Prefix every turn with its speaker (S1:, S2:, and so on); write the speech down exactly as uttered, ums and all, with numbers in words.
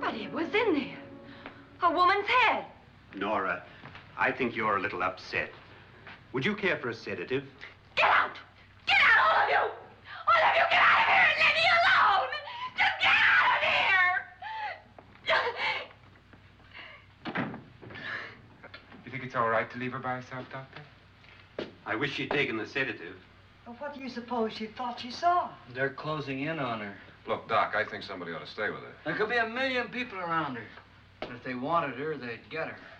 S1: body was in there. A woman's head.
S2: Nora, I think you're a little upset. Would you care for a sedative?
S1: Get out! Get out, all of you! All of you, get out of here and leave me alone! Just get out of here!
S3: You think it's all right to leave her by herself, Doctor?
S2: I wish she'd taken the sedative.
S4: Well, what do you suppose she thought she saw?
S5: They're closing in on her.
S6: Look, Doc, I think somebody ought to stay with her.
S5: There could be a million people around her. And if they wanted her, they'd get her.